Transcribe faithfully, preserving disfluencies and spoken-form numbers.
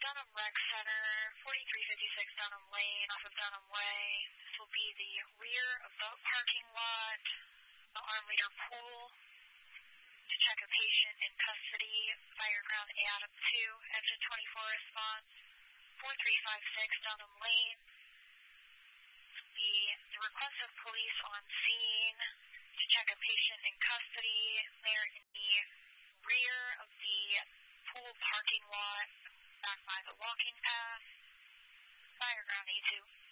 Dunham Rec Center, forty-three fifty-six Dunham Lane off of Dunham Way. This will be the rear of the parking lot, the arm leader pool, to check a patient in custody, Fireground Adam two, exit twenty-four response, forty-three fifty-six Dunham Lane. The, the request of police on scene to check a patient in custody. They're in the rear of the pool parking lot, back by the walking path, Fireground A two.